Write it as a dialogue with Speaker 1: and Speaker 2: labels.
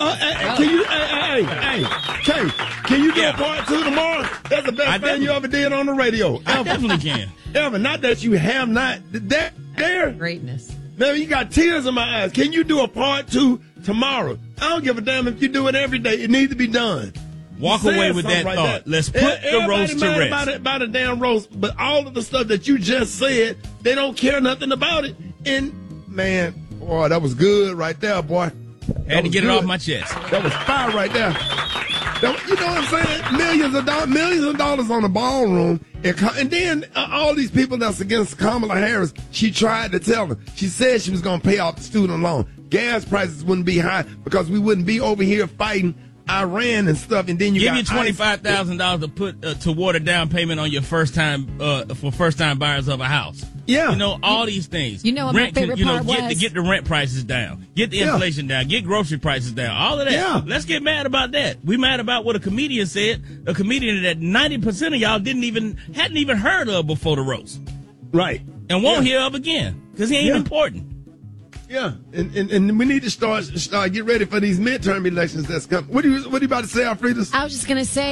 Speaker 1: Can you, Kay, can you do a part 2 tomorrow? That's the best thing you ever did on the radio.
Speaker 2: I definitely can.
Speaker 1: Ever. Not that you have not. That there.
Speaker 3: Greatness.
Speaker 1: Man, you got tears in my eyes. Can you do a part 2 tomorrow? I don't give a damn if you do it every day. It needs to be done.
Speaker 2: Walk away with that thought. Let's put the roast to rest.
Speaker 1: About the damn roast, but all of the stuff that you just said, they don't care nothing about it. And, man, boy, that was good right there, boy.
Speaker 2: Had to get it off my chest.
Speaker 1: That was fire right there. You know what I'm saying? Millions of dollars on the ballroom. And then all these people that's against Kamala Harris, she tried to tell them. She said she was going to pay off the student loan. Gas prices wouldn't be high because we wouldn't be over here fighting Iran and stuff. And then you
Speaker 2: give you $25,000 to put toward a down payment on your first time buyers of a house.
Speaker 1: Yeah,
Speaker 2: you know all these things.
Speaker 3: You know what my favorite part was?
Speaker 2: Get the rent prices down, get the inflation down, get grocery prices down. All of that.
Speaker 1: Yeah.
Speaker 2: Let's get mad about that. We mad about what a comedian said. A comedian that 90% of y'all hadn't even heard of before the roast,
Speaker 1: right?
Speaker 2: And won't hear of again because he ain't important.
Speaker 1: Yeah, and we need to start get ready for these midterm elections that's coming. What are you about to say, Alfredas?
Speaker 3: I was just gonna say.